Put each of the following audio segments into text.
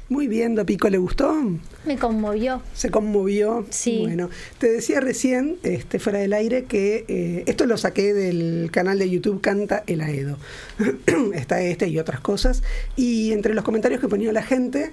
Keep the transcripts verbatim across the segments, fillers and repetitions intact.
Muy bien, Dopico, ¿le gustó? Me conmovió. ¿Se conmovió? Sí. Bueno, te decía recién, este, fuera del aire, que eh, esto lo saqué del canal de YouTube Canta el Aedo. Está este y otras cosas. Y entre los comentarios que ponía la gente,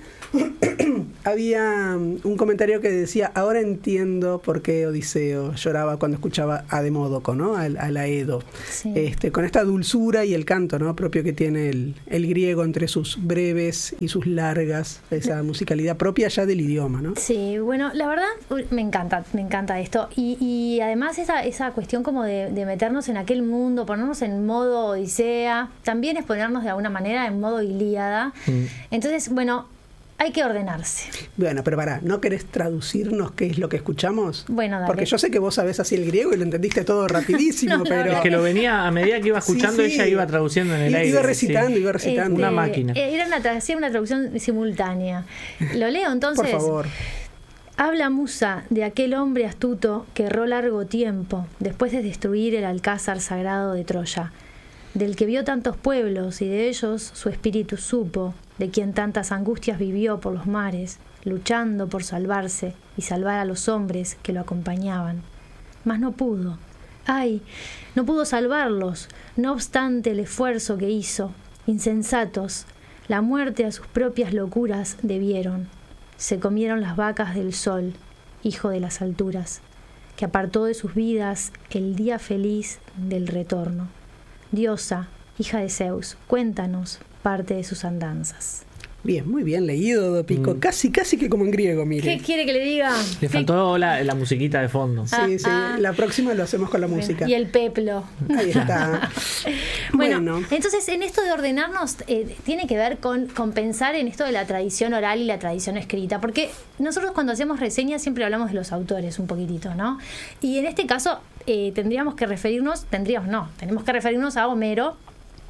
había un comentario que decía, ahora entiendo por qué Odiseo lloraba cuando escuchaba a Demódoco, ¿no? Al, al Aedo. Sí. Este, con esta dulzura y el canto, ¿no? Propio que tiene el, el griego entre sus breves y sus largas, esa musicalidad propia ya del idioma, ¿no? Sí, bueno, la verdad me encanta, me encanta esto. Y, y además esa, esa cuestión como de, de meternos en aquel mundo, ponernos en modo Odisea, también es ponernos de alguna manera en modo Ilíada. Mm. Entonces, bueno, hay que ordenarse. Bueno, pero pará, ¿no querés traducirnos qué es lo que escuchamos? Bueno, dale. Porque yo sé que vos sabés así el griego y lo entendiste todo rapidísimo, no, pero... Es que lo venía, a medida que iba escuchando, sí, sí. ella iba traduciendo en el iba aire. Iba recitando, sí. iba recitando. Este, una máquina. Era una, hacía una traducción simultánea. Lo leo entonces. Por favor. Habla Musa de aquel hombre astuto que erró largo tiempo después de destruir el alcázar sagrado de Troya, del que vio tantos pueblos y de ellos su espíritu supo, de quien tantas angustias vivió por los mares, luchando por salvarse y salvar a los hombres que lo acompañaban. Mas no pudo. ¡Ay! No pudo salvarlos, no obstante el esfuerzo que hizo. Insensatos, la muerte a sus propias locuras debieron. Se comieron las vacas del sol, hijo de las alturas, que apartó de sus vidas el día feliz del retorno. Diosa, hija de Zeus, cuéntanos parte de sus andanzas. Bien, muy bien leído, Dopico. Mm. Casi, casi que como en griego, mire. ¿Qué quiere que le diga? Le faltó la, la musiquita de fondo. Sí, ah, sí. Ah. La próxima lo hacemos con la música. Y el peplo. Ahí está. bueno, bueno, entonces en esto de ordenarnos eh, tiene que ver con, con pensar en esto de la tradición oral y la tradición escrita. Porque nosotros cuando hacemos reseñas siempre hablamos de los autores un poquitito, ¿no? Y en este caso eh, tendríamos que referirnos, tendríamos no, tenemos que referirnos a Homero,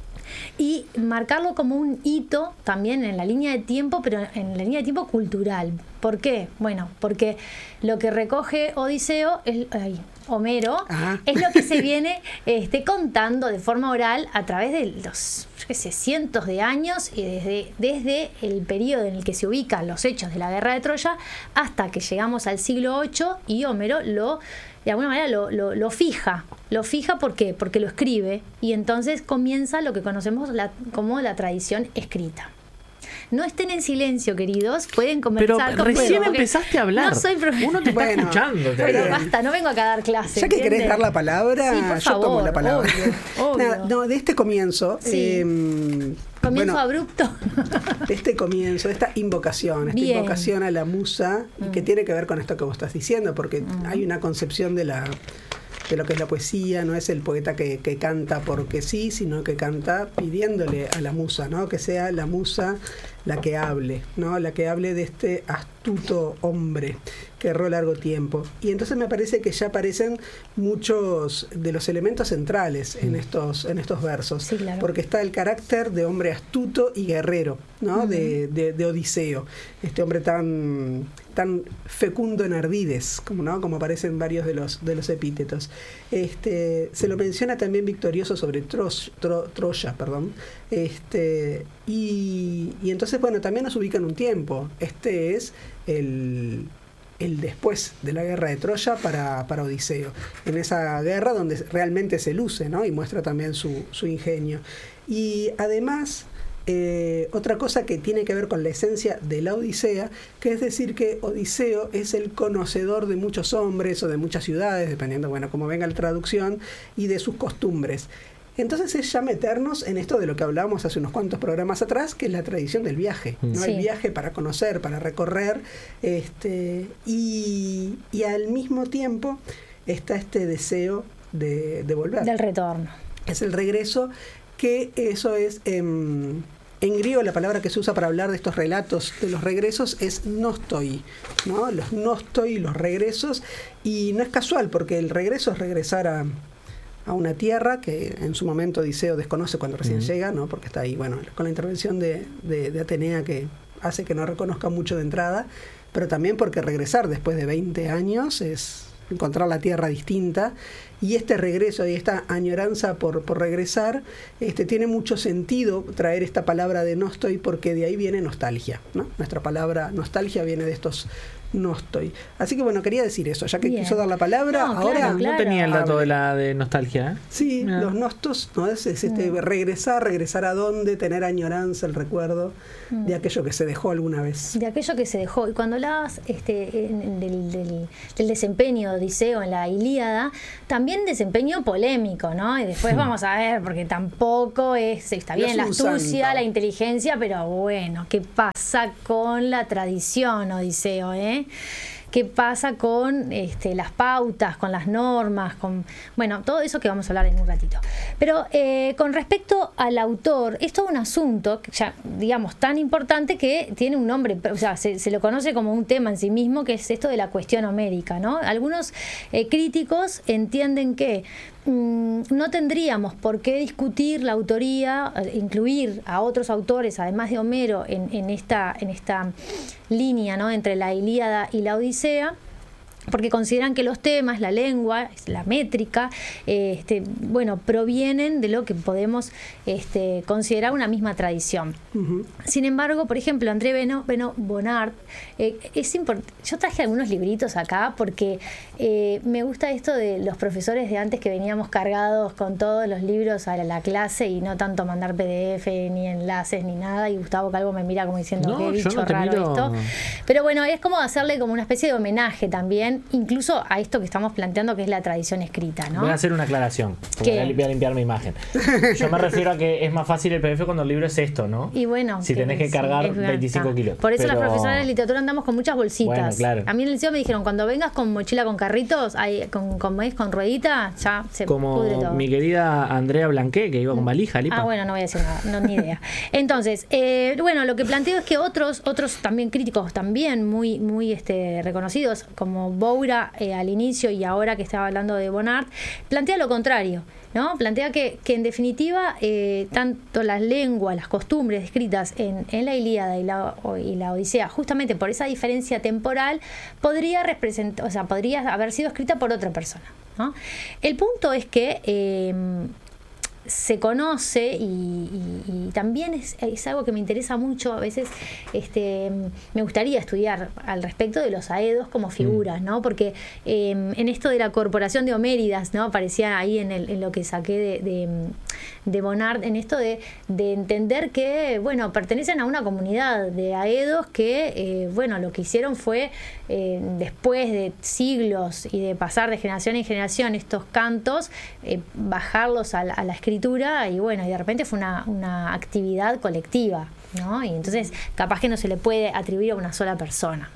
y marcarlo como un hito también en la línea de tiempo, pero en la línea de tiempo cultural. ¿Por qué? Bueno, porque lo que recoge Odiseo, es, ay, Homero, Ajá. es lo que se viene este, contando de forma oral a través de los, yo qué sé, cientos de años, y desde, desde el periodo en el que se ubican los hechos de la guerra de Troya hasta que llegamos al siglo ocho, y Homero lo... de alguna manera lo, lo, lo fija. ¿Lo fija por qué? Porque lo escribe, y entonces comienza lo que conocemos la, como la tradición escrita. No estén en silencio, queridos. Pueden conversar. Pero recién empezaste a hablar. No soy profesor. Uno te está bueno, escuchando. Pero basta, no vengo acá a dar clases. Ya que ¿entiendes? querés dar la palabra, sí, por yo favor, tomo la palabra. Obvio, obvio. Nada, no, de este comienzo... Sí. Eh, Comienzo bueno, abrupto. De este comienzo, de esta invocación, esta Bien. invocación a la musa, mm. y que tiene que ver con esto que vos estás diciendo, porque mm. hay una concepción de la... de lo que es la poesía, no es el poeta que, que canta porque sí, sino que canta pidiéndole a la musa, ¿no? Que sea la musa la que hable, ¿no? La que hable de este astuto hombre que erró largo tiempo. Y entonces me parece que ya aparecen muchos de los elementos centrales en estos, en estos versos. Sí, claro. Porque está el carácter de hombre astuto y guerrero, ¿no? Uh-huh. de, de, de Odiseo. Este hombre tan, tan fecundo en ardides, como, ¿no? Como aparecen varios de los, de los epítetos. Este, se lo menciona también victorioso sobre Tros, Tro, Troya, perdón. Este, y, y entonces, bueno, también nos ubica en un tiempo. Este es el... el después de la guerra de Troya para, para Odiseo, en esa guerra donde realmente se luce, ¿no? Y muestra también su, su ingenio. Y además, eh, otra cosa que tiene que ver con la esencia de la Odisea, que es decir que Odiseo es el conocedor de muchos hombres o de muchas ciudades, dependiendo, bueno, cómo venga la traducción, y de sus costumbres. Entonces es ya meternos en esto de lo que hablábamos hace unos cuantos programas atrás, que es la tradición del viaje, ¿no? Sí. El viaje para conocer, para recorrer, este, y, y al mismo tiempo está este deseo de, de volver. Del retorno. Es el regreso, que eso es... en, en griego la palabra que se usa para hablar de estos relatos de los regresos es nostoi, ¿no? Los nostoi, los regresos, y no es casual, porque el regreso es regresar a... a una tierra que en su momento Odiseo desconoce cuando recién uh-huh. llega, ¿no? Porque está ahí, bueno, con la intervención de, de, de Atenea, que hace que no reconozca mucho de entrada, pero también porque regresar después de veinte años es, encontrar la tierra distinta, y este regreso y esta añoranza por, por regresar, este, tiene mucho sentido traer esta palabra de no estoy, porque de ahí viene nostalgia, ¿no? Nuestra palabra nostalgia viene de estos no estoy. Así que bueno, quería decir eso, ya que Bien. quiso dar la palabra, No, ahora claro, claro. No tenía el dato hable. de la de nostalgia, ¿eh? Sí, Mirá. los nostos, ¿no? Es, es este, regresar, regresar a dónde, tener añoranza, el recuerdo Mm. de aquello que se dejó alguna vez. De aquello que se dejó. Y cuando hablabas este, en- en- del, del- del desempeño de Odiseo en la Ilíada, también desempeño polémico, ¿no? Y después Hmm. vamos a ver, porque tampoco es, está No bien es la un astucia, santo. la inteligencia, pero bueno, ¿qué pasa con la tradición, Odiseo, eh? ¿Qué pasa con este, las pautas, con las normas, con bueno, todo eso que vamos a hablar en un ratito? Pero eh, con respecto al autor, es todo un asunto, ya digamos, tan importante que tiene un nombre, o sea, se, se lo conoce como un tema en sí mismo, que es esto de la cuestión homérica, ¿no? Algunos eh, críticos entienden que mm, no tendríamos por qué discutir la autoría, eh, incluir a otros autores, además de Homero, en, en esta, en esta línea, ¿no? Entre la Ilíada y la Odisea, porque consideran que los temas, la lengua, la métrica, eh, este, bueno, provienen de lo que podemos este, considerar una misma tradición. Ujú. Sin embargo, por ejemplo, André Beno, Beno Bonnard, eh, es import- yo traje algunos libritos acá porque eh, me gusta esto de los profesores de antes que veníamos cargados con todos los libros a la, la clase y no tanto mandar P D F ni enlaces ni nada, y Gustavo Calvo me mira como diciendo, No, qué yo bicho no te raro miro. esto. Pero bueno, es como hacerle como una especie de homenaje también, incluso a esto que estamos planteando, que es la tradición escrita, ¿no? Voy a hacer una aclaración. porque ¿Qué? Voy a limpiar, limpiar mi imagen. Yo me refiero a que es más fácil el P D F cuando el libro es esto, ¿no? Y bueno, si tenés que es- cargar es verdad. veinticinco kilos. Por eso Pero- las profesoras de literatura andamos con muchas bolsitas. Bueno, claro. A mí en el liceo me dijeron, cuando vengas con mochila con carritos, ahí, con, con, ¿ves? Con ruedita, ya se pudre Como todo. mi querida Andrea Blanqué, que iba con valija, Lipa. Ah, bueno, no voy a decir nada, no, ni idea. Entonces, eh, bueno, lo que planteo es que otros, otros también críticos, también muy, muy este, reconocidos, como Boura eh, al inicio y ahora que estaba hablando de Bonnard, plantea lo contrario, ¿no? Plantea que, que en definitiva, eh, tanto las lenguas, las costumbres escritas en, en la Ilíada y la, o- y la Odisea, justamente por esa diferencia temporal, podría representar, o sea, podría haber sido escrita por otra persona, ¿no? El punto es que eh, se conoce y, y- y también es, es algo que me interesa mucho. A veces este, me gustaría estudiar al respecto de los aedos como figuras, ¿no? Porque eh, en esto de la corporación de Homéridas, ¿no? Aparecía ahí en, el, en lo que saqué de, de, de Bonnard, en esto de, de entender que, bueno, pertenecen a una comunidad de aedos que, eh, bueno, lo que hicieron fue, eh, después de siglos y de pasar de generación en generación estos cantos, eh, bajarlos a la, a la escritura, y bueno, y de repente fue una, una actividad colectiva, ¿no? Y entonces capaz que no se le puede atribuir a una sola persona.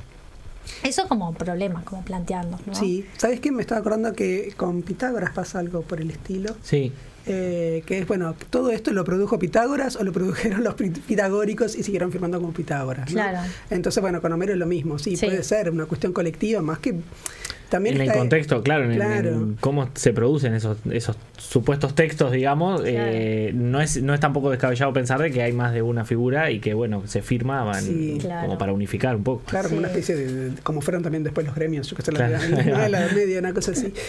Eso como problema, como planteando, ¿no? Sí, ¿sabes qué? Me estaba acordando que con Pitágoras pasa algo por el estilo. Sí. Eh, que es, bueno, todo esto lo produjo Pitágoras o lo produjeron los pi- pitagóricos y siguieron firmando como Pitágoras, ¿no? Claro. Entonces, bueno, con Homero es lo mismo. Sí, Sí. puede ser una cuestión colectiva, más que también En el está- contexto, claro, en, Claro. en cómo se producen esos, esos supuestos textos, digamos, eh, no es no es tampoco descabellado pensar de que hay más de una figura y que, bueno, se firmaban Sí. Claro. como para unificar un poco. Claro, como Sí. una especie de, de- como fueron también después los gremios, yo que sé, la, Claro. la, la, la Edad Media, una cosa así.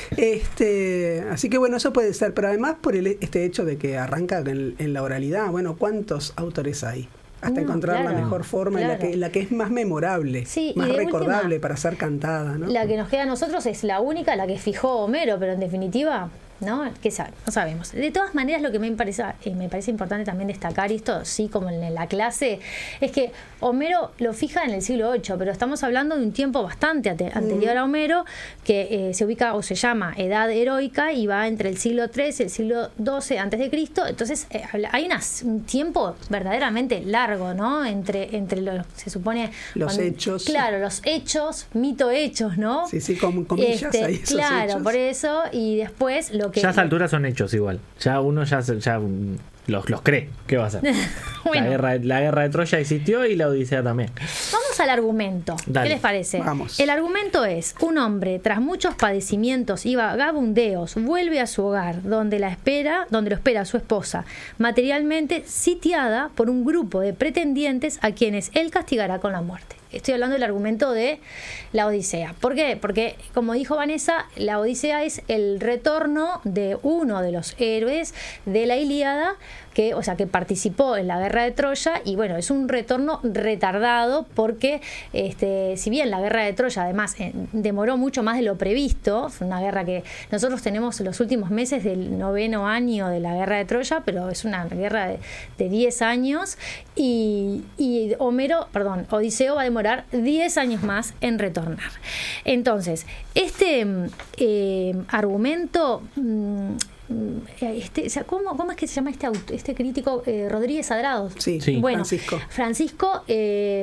Este, así que bueno, eso puede ser, pero además por el, este hecho de que arranca en, en la oralidad, bueno, ¿cuántos autores hay? Hasta No, encontrar claro, la mejor forma y la claro. que, la que es más memorable, Sí, y más de recordable última, para ser cantada, ¿no? La que nos queda a nosotros es la única, la que fijó Homero, pero en definitiva, ¿no? ¿Qué sabe? No sabemos. De todas maneras, lo que me parece, eh, me parece importante también destacar, y esto sí como en la clase, es que Homero lo fija en el siglo ocho, pero estamos hablando de un tiempo bastante ate- anterior a Homero, que eh, se ubica o se llama Edad Heroica y va entre el siglo trece y el siglo doce antes de Cristo. Entonces eh, habla- hay una- un tiempo verdaderamente largo, ¿no? Entre, entre los, se supone... Los hechos. Claro, los hechos, mito hechos, ¿no? Sí, sí, con comillas Este, ahí, esos claro, hechos. por eso, y después lo que... Ya a esta altura son hechos igual. Ya uno ya, se- ya mm, los, los cree. ¿Qué va a hacer? Bueno. la, guerra, la guerra de Troya existió y la Odisea también. Vamos al argumento. Dale. ¿Qué les parece? Vamos. El argumento es: un hombre, tras muchos padecimientos y vagabundeos, vuelve a su hogar, donde la espera, donde lo espera su esposa, materialmente sitiada por un grupo de pretendientes a quienes él castigará con la muerte. estoy hablando del argumento de la Odisea. ¿Por qué? Porque, como dijo Vanessa, la Odisea es el retorno de uno de los héroes de la Ilíada, que, o sea, que participó en la guerra de Troya, y bueno, es un retorno retardado porque este, si bien la guerra de Troya además eh, demoró mucho más de lo previsto, fue una guerra que nosotros tenemos los últimos meses del noveno año de la guerra de Troya, pero es una guerra de, de diez años, y, y Homero, perdón, Odiseo va a demorar diez años más en retornar. Entonces, este eh, argumento... Mm, Este, o sea, ¿cómo, ¿Cómo es que se llama este auto, este crítico? Eh, Rodríguez Adrados. Sí, sí. Bueno, Francisco. Francisco eh,